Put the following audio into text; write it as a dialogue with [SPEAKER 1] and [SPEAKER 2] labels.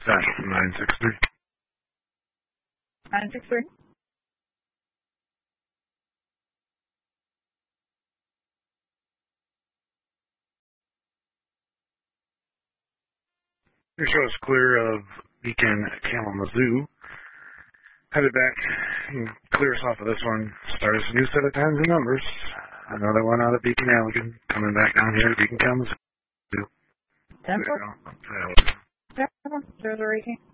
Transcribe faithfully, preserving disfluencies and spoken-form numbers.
[SPEAKER 1] Dash nine six three.
[SPEAKER 2] nine six three.
[SPEAKER 1] Your show is clear of Beacon Kalamazoo. Headed back and clear us off of this one. Start us a new set of times and numbers. Another one out of Beacon Allegan. Coming back down here to Beacon Kalamazoo.
[SPEAKER 2] Temple. Zero, zero, eighteen.